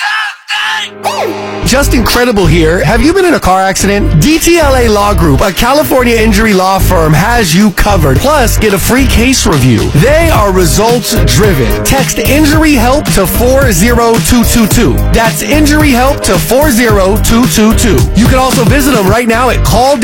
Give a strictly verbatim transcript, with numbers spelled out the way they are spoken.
Just Incredible here. Have you been in a car accident? D T L A Law Group, a California injury law firm, has you covered. Plus, get a free case review. They are results driven. Text Injury Help to four zero two two two. That's Injury Help to four zero two two two. You can also visit them right now at call